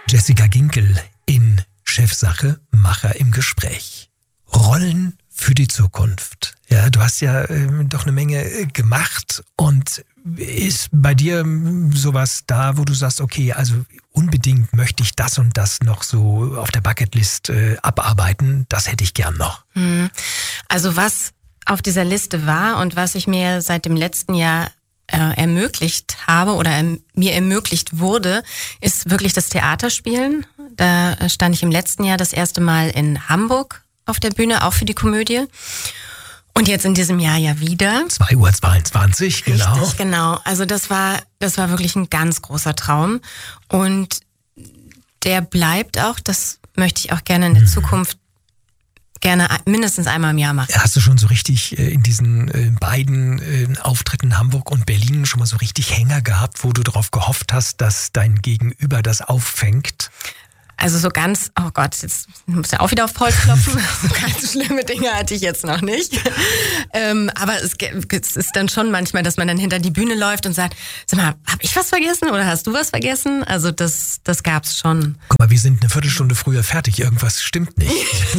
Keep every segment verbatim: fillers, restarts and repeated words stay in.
Jessica Ginkel in Chefsache, Macher im Gespräch. Rollen für die Zukunft. Ja, du hast ja äh, doch eine Menge äh, gemacht und ist bei dir äh, sowas da, wo du sagst, okay, also unbedingt möchte ich das und das noch so auf der Bucketlist äh, abarbeiten, das hätte ich gern noch. Also was auf dieser Liste war und was ich mir seit dem letzten Jahr äh, ermöglicht habe oder erm- mir ermöglicht wurde, ist wirklich das Theaterspielen. Da stand ich im letzten Jahr das erste Mal in Hamburg auf der Bühne, auch für die Komödie. Und jetzt in diesem Jahr ja wieder. zwei Uhr zweiundzwanzig, genau. Richtig, genau. Also das war, das war wirklich ein ganz großer Traum. Und der bleibt auch, das möchte ich auch gerne in der mhm. Zukunft gerne mindestens einmal im Jahr machen. Hast du schon so richtig äh, in diesen äh, beiden äh, Auftritten Hamburg und Berlin schon mal so richtig Hänger gehabt, wo du darauf gehofft hast, dass dein Gegenüber das auffängt? Also so ganz, oh Gott, jetzt muss ja auch wieder auf Holz klopfen. So ganz schlimme Dinge hatte ich jetzt noch nicht. ähm, aber es, es ist dann schon manchmal, dass man dann hinter die Bühne läuft und sagt, sag mal, hab ich was vergessen oder hast du was vergessen? Also das, das gab's schon. Guck mal, wir sind eine Viertelstunde früher fertig. Irgendwas stimmt nicht.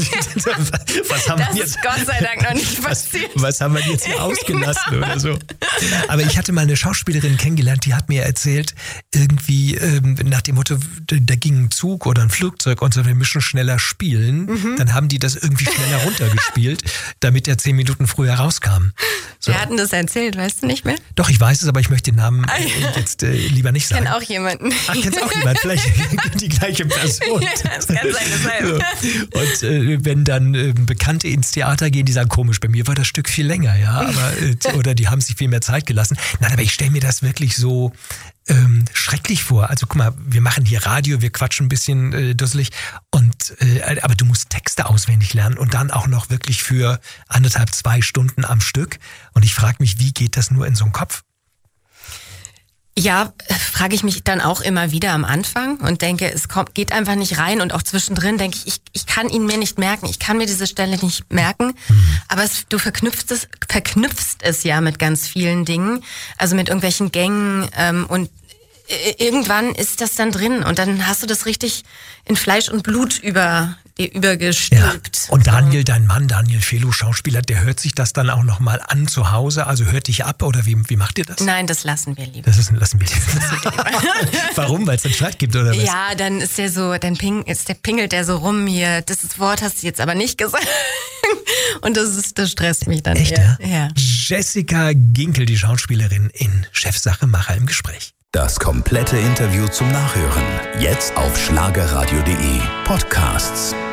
was haben das wir jetzt, ist Gott sei Dank noch nicht passiert. Was, was haben wir jetzt hier ausgelassen oder so? Aber ich hatte mal eine Schauspielerin kennengelernt, die hat mir erzählt, irgendwie ähm, nach dem Motto, da ging ein Zug oder ein Flugzeug und so, wir müssen schneller spielen. Mhm. Dann haben die das irgendwie schneller runtergespielt, damit er zehn Minuten früher rauskam. So. Wir hatten das erzählt, weißt du nicht mehr? Doch, ich weiß es, aber ich möchte den Namen äh, jetzt äh, lieber nicht sagen. Ich kenne auch jemanden. Ach, kennst auch jemanden? Vielleicht die gleiche Person. Ja, das kann sein, das sein. So. Und äh, wenn dann äh, Bekannte ins Theater gehen, die sagen, komisch, bei mir war das Stück viel länger, ja, aber äh, oder die haben sich viel mehr Zeit gelassen. Nein, aber ich stelle mir das wirklich so ähm, schrecklich vor. Also guck mal, wir machen hier Radio, wir quatschen ein bisschen äh, dusselig und äh, aber du musst Texte auswendig lernen und dann auch noch wirklich für anderthalb, zwei Stunden am Stück. Und ich frage mich, wie geht das nur in so einen Kopf? Ja, frage ich mich dann auch immer wieder am Anfang und denke, es kommt, geht einfach nicht rein und auch zwischendrin denke ich, ich, ich kann ihn mir nicht merken, ich kann mir diese Stelle nicht merken, mhm. aber es, du verknüpfst es, verknüpfst es ja mit ganz vielen Dingen, also mit irgendwelchen Gängen ähm, und irgendwann ist das dann drin und dann hast du das richtig in Fleisch und Blut über dir übergestülpt. Ja. Und Daniel, dein Mann, Daniel Felo, Schauspieler, der hört sich das dann auch nochmal an zu Hause, also hört dich ab oder wie, wie macht ihr das? Nein, das lassen wir lieber. Das ist, lassen wir lieber. Warum? Weil es einen Streit gibt oder was? Ja, dann ist der so, dann ping, ist der pingelt der so rum hier, das Wort hast du jetzt aber nicht gesagt. Und das ist, das stresst mich dann. Echt, eher. Ja? Ja. Jessica Ginkel, die Schauspielerin in Chefsache, Macher im Gespräch. Das komplette Interview zum Nachhören. Jetzt auf schlagerradio punkt de Podcasts.